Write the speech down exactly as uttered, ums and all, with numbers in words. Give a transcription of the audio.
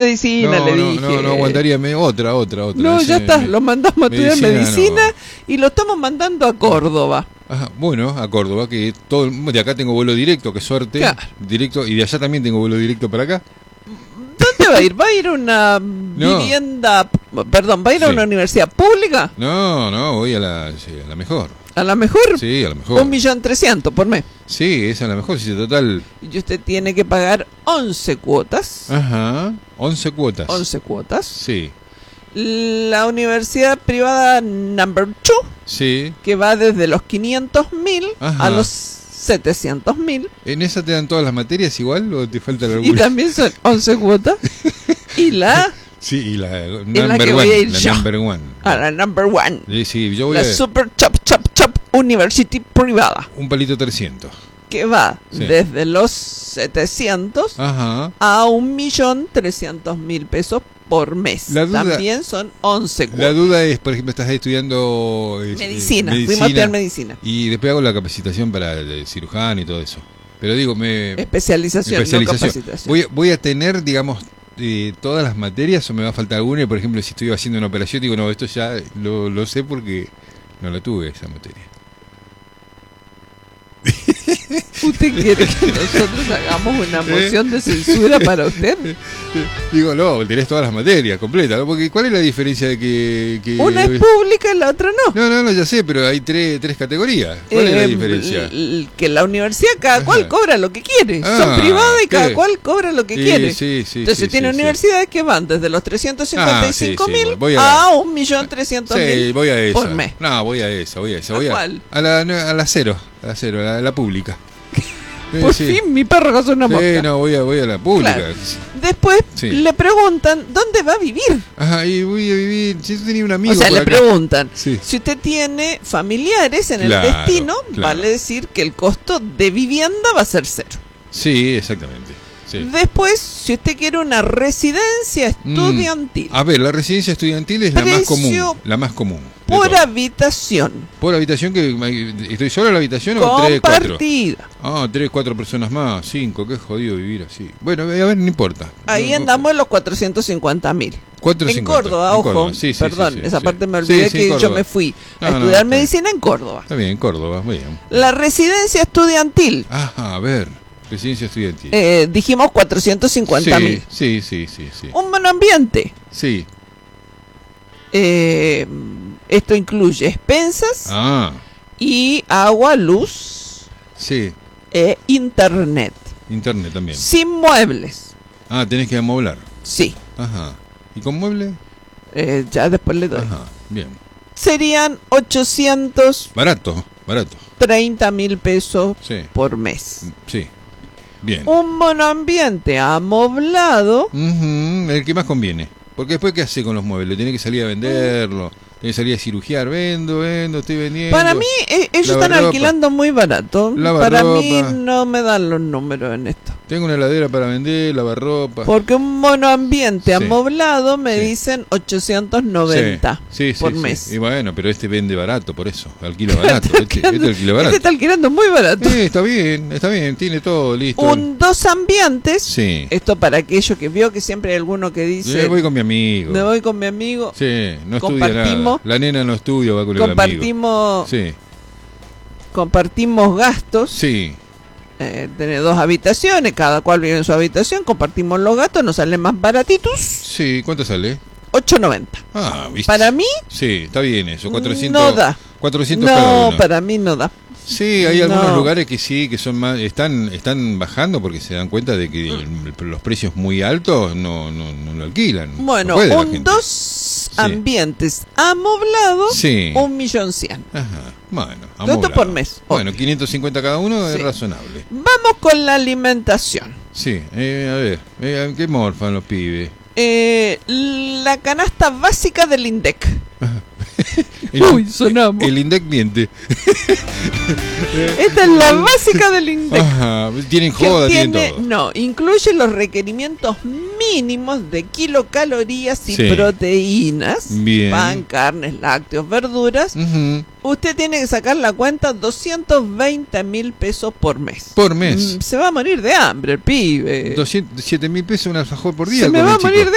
medicina, no, le no, dije. No, no aguantaría, me, otra, otra, otra. No, Ese, ya está, me, lo mandamos a estudiar medicina, medicina no. y lo estamos mandando a Córdoba. Ajá, bueno, a Córdoba, que todo el- de acá tengo vuelo directo, qué suerte. Claro. Directo, y de allá también tengo vuelo directo para acá. ¿Dónde va a ir? ¿Va a ir a una vivienda, perdón, va a ir a Sí. una universidad pública? No, no, voy a la, sí, a la mejor. ¿A la mejor? Sí, a la mejor. Un millón trescientos por mes. Sí, esa es la mejor, si total. Y usted tiene que pagar once cuotas. Ajá, once cuotas. once cuotas. Sí, La universidad privada number two, sí. que va desde los quinientos mil Ajá. a los setecientos mil. ¿En esa te dan todas las materias igual o te falta Y alguna? también son once cuotas. Y la, Sí, y la la number que one. voy a ir La yo. number one. a la number one. Sí, sí, yo voy La a super chop chop chop university privada, un palito trescientos. que va Sí. desde los setecientos Ajá. a un millón trescientos mil pesos por mes. La duda- También son once La cuotas. duda es, por ejemplo, estás estudiando eh, Medicina, eh, fuimos a estudiar medicina. y después hago la capacitación para el cirujano y todo eso. Pero digo, me Especialización, especialización. no capacitación. Voy, voy a tener, digamos, eh, todas las materias o me va a faltar alguna. Y, por ejemplo, si estoy haciendo una operación, digo, no, esto ya lo, lo sé porque no la tuve esa materia. ¿Usted quiere que nosotros hagamos una moción de censura para usted? Digo, no, tenés todas las materias completas, ¿no? Porque ¿cuál es la diferencia de que...? que... Una es pública y la otra no. No, no, no, ya sé, pero hay tres, tres categorías. ¿Cuál es la Eh, diferencia? l- Que la universidad cada cual Ajá. cobra lo que quiere. Ah, Son privadas y cada ¿qué? cual cobra lo que Sí, quiere. sí, sí, Entonces sí, tiene sí, universidades que van desde los trescientos cincuenta y cinco Ah, sí, sí, mil voy a- a un millón trescientos Sí, mil voy a esa. por mes. No, voy a esa, voy a esa. ¿A Voy a, cuál? a la, no, a la cero, a la cero, a la, a la pública. Eh, Por sí. fin mi perro cazó una Sí, mosca. no, voy a, voy a la pública. Claro. Después Sí. le preguntan dónde va a vivir. Ajá, y voy a vivir. Si yo tenía un amigo. O sea, por le acá. preguntan, Sí. si usted tiene familiares en Claro, el destino, claro. vale decir que el costo de vivienda va a ser cero. Sí, exactamente. Sí. Después, si usted quiere una residencia estudiantil Mm. A ver, la residencia estudiantil es la más Precio común. La más común. de por todas. habitación Por habitación, que ¿estoy solo en la habitación o tres, cuatro? compartida, Ah, tres, cuatro personas más, cinco, qué jodido vivir así. Bueno, a ver, no importa. ahí No, andamos en los cuatrocientos cincuenta mil. cuatro En cincuenta. Córdoba, En ojo, Córdoba, sí, sí, perdón, sí, sí, esa sí. parte me Sí, olvidé sí, que yo Córdoba. me fui No, a no, estudiar está bien. medicina en Córdoba. Está bien, Córdoba, muy bien. La residencia estudiantil, Ajá, a ver, residencia estudiantil. eh, dijimos cuatrocientos cincuenta mil. Sí, sí, sí, sí, sí. Un monoambiente, Sí. eh, esto incluye expensas Ah, y agua, luz sí. e internet. Internet también. Sin muebles, Ah, tenés que amoblar. sí. Ajá. ¿Y con mueble? Eh, ya después le doy. Ajá, bien. Serían ochocientos Barato, barato. treinta mil pesos Sí, por mes. sí. Bien. Un monoambiente amoblado, Ujú, el que más conviene. Porque después, ¿qué hace con los muebles? Tiene que salir a venderlo. Tiene que salir a cirugiar. Vendo, vendo, estoy vendiendo. para mí eh, ellos están Lavarropa. alquilando muy barato. Para Lavarropa. mí no me dan los números en esto. Tengo una heladera para vender, lavarropa. Porque un monoambiente Sí. amoblado me Sí. dicen ochocientos noventa Sí, sí, por sí, mes. sí. Y bueno, pero este vende barato, por eso. Alquila barato. Este, este alquila Este barato. está alquilando muy barato. Sí, está bien, está bien. Tiene todo listo. Un dos ambientes. Sí. Esto para aquello que vio que siempre hay alguno que dice, Me voy con mi amigo. me voy con mi amigo. Sí, no estudia Compartimos. nada. La nena no estudia, va con el amigo. Compartimos, Sí, compartimos gastos. sí. Eh, tiene dos habitaciones, cada cual vive en su habitación, compartimos los gastos, nos salen más baratitos, Sí, ¿cuánto sale? ocho noventa. Ah, ¿viste? Para mí Sí, está bien eso, cuatrocientos. no da. cuatrocientos cada No, uno. para mí no da. Sí, hay algunos No. lugares que sí, que son más, están, están bajando porque se dan cuenta de que el- los precios muy altos no, no, no lo alquilan. Bueno, No puede la un gente. dos ambientes amoblados, Sí. un millón cien. Ajá, bueno, Todo esto amoblado. por mes. Bueno, quinientos cincuenta cada uno Sí. es razonable. Vamos con la alimentación. Sí, eh, a ver, eh, ¿qué morfan los pibes? Eh, la canasta básica del INDEC. El, Uy, sonamos. El INDEC miente. Esta es la básica del INDEC. Ajá, tienen que joda, tienen tiene- todo. no, incluye los requerimientos mínimos de kilocalorías y Sí. proteínas, Bien. pan, carnes, lácteos, verduras. Ujú. Usted tiene que sacar la cuenta doscientos veinte mil pesos por mes. Por mes. Mm, se va a morir de hambre el pibe. doscientos, siete mil pesos un alfajor por día. Se me come va el a chico. morir de